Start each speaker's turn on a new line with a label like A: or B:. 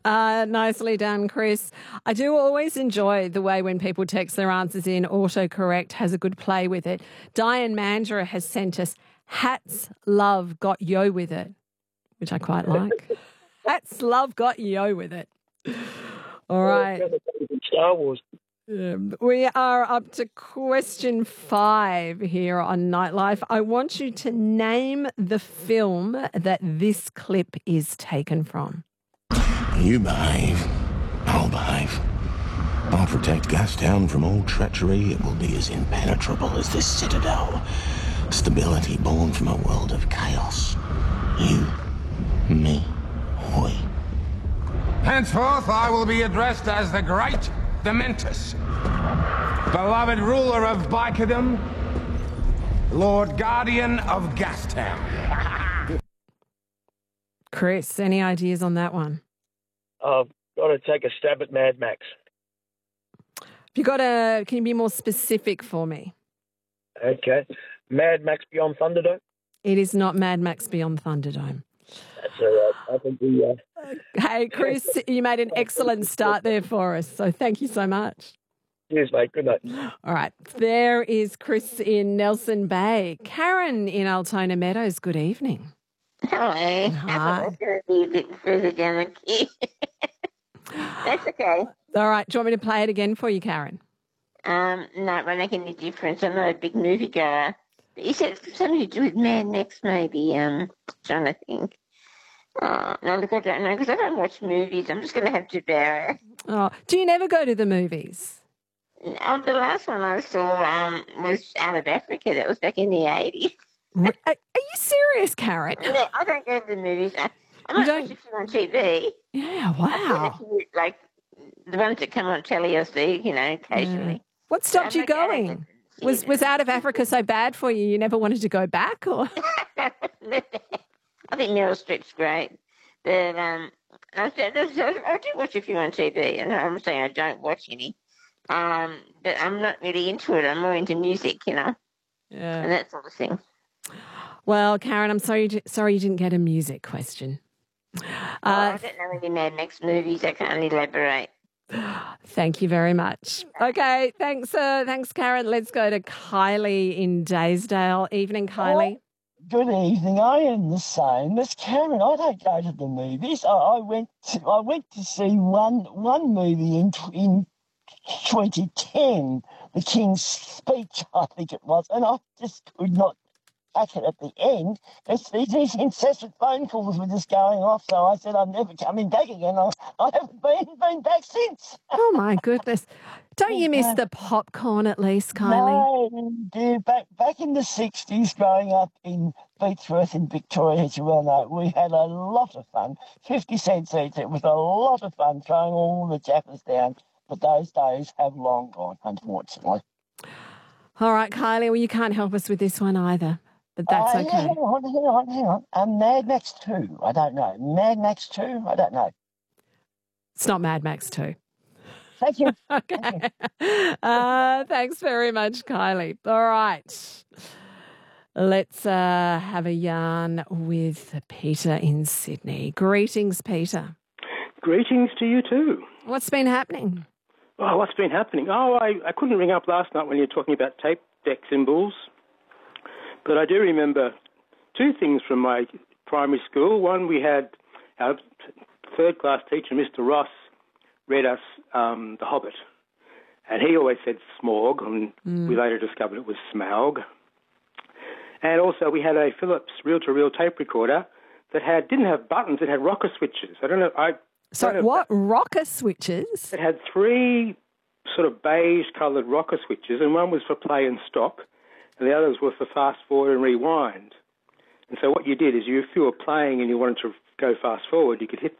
A: Nicely done, Chris. I do always enjoy the way when people text their answers in, autocorrect has a good play with it. Diane Mandra has sent us, Hats Love got yo with it, which I quite like. Hats Love got yo with it. All right.
B: Star Wars.
A: We are up to question 5 here on Nightlife. I want you to name the film that this clip is taken from.
C: You behave, I'll behave. I'll protect Gastown from all treachery. It will be as impenetrable as this citadel. Stability born from a world of chaos. You, me, we.
D: Henceforth, I will be addressed as the Great Dementus, beloved ruler of Bikerdom, Lord Guardian of Gastown.
A: Chris, any ideas on that one?
B: I've got to take a stab at Mad Max.
A: Can you be more specific for me?
B: Okay. Mad Max Beyond Thunderdome?
A: It is not Mad Max Beyond Thunderdome.
B: That's all right. I think we...
A: Hey, Chris, you made an excellent start there for us, so thank you so much.
B: Cheers, mate. Good night.
A: All right. There is Chris in Nelson Bay. Karen in Altona Meadows, good evening.
E: Hello.
A: Hi.
E: I was going to be a bit further down the queue. That's okay.
A: All right. Do you want me to play it again for you, Karen?
E: No, it won't make any difference. I'm not a big movie goer. But you said something to do with Mad Max, maybe. Trying to think. Oh, no, look, I don't know, because I don't watch movies. I'm just going to have to bear it.
A: Oh, do you never go to the movies?
E: The last one I saw was Out of Africa. That was back in the 80s.
A: Are you serious, Karen?
E: No, I don't go to the movies. I might watch a few on TV.
A: Yeah, wow.
E: Like the ones that come on telly, I see, occasionally.
A: Yeah. What stopped you going? Was Out of Africa so bad for you? You never wanted to go back, or?
E: I think Meryl Streep's great, but I do watch a few on TV, and I'm saying I don't watch any. But I'm not really into it. I'm more into music, and that sort of thing.
A: Well, Karen, I'm sorry you didn't get a music question.
E: I don't know any Mad Max movies. I can't elaborate.
A: Thank you very much. Okay, thanks, Karen. Let's go to Kylie in Daysdale. Evening, Kylie.
F: Good evening. I am the same as Karen. I don't go to the movies. I went to see one movie in 2010, The King's Speech, I think it was, and I just could not back it at the end. It's these incessant phone calls were just going off, so I said I'm never coming back again. I haven't been back since.
A: Oh my goodness! Don't you miss the popcorn at least, Kylie?
F: No, dear. Back in the 60s, growing up in Beechworth in Victoria, as you well know, we had a lot of fun. 50 cents each. It was a lot of fun throwing all the jappers down. But those days have long gone, unfortunately.
A: All right, Kylie. Well, you can't help us with this one either. But that's okay.
F: Hang on. Mad Max 2, I don't know. Mad Max 2, I don't know.
A: It's not Mad Max 2.
F: Thank you.
A: Okay.
F: Thank you.
A: Thanks very much, Kylie. All right. Let's have a yarn with Peter in Sydney. Greetings, Peter.
G: Greetings to you too.
A: What's been happening?
G: Oh, what's been happening? Oh, I couldn't ring up last night when you were talking about tape deck symbols. But I do remember two things from my primary school. One, we had our third-class teacher, Mr. Ross, read us The Hobbit. And he always said Smaug, and we later discovered it was Smaug. And also we had a Philips reel-to-reel tape recorder that didn't have buttons, it had rocker switches. I don't know...
A: So what, rocker switches?
G: It had three sort of beige-coloured rocker switches, and one was for play and stop, and the others were for fast forward and rewind. And so what you did is if you were playing and you wanted to go fast forward, you could hit